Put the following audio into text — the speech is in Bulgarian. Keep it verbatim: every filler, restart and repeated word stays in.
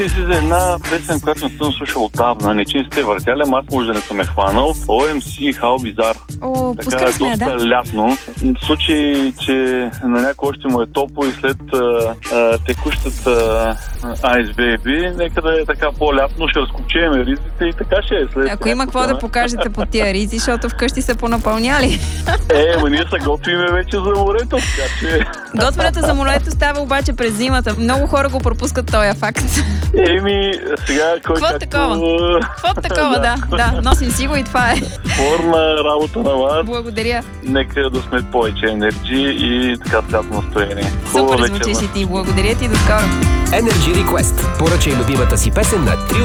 За една песен, която не съм слушал отдавна, не че не сте въртяли, аз може да не съм е хванал. О Ем Си How Bizarre. О, така пускали е сме я, доста да. лятно. В случай, че на някой още му е топло и след а, а, текущата Ice Baby, нека да е така по-лятно, ще разкопчеем ризите и така ще е след. Ако има какво да покажете по тия ризи, защото вкъщи са понапълняли. Е, ма ние се готвиме вече за морето, така че... Готвенето за морето става обаче през зимата. Много хора го пропускат този факт. Еми, сега кой Какво както... такова? Какво такова, да, да. Носим си го и това е. Форма работа на вас. Благодаря. Нека да сме повече енергии и така цялото настроение. Супер звучиш и ти. Благодаря ти, до скоро. Energy Request. Поръчай любимата си песен на три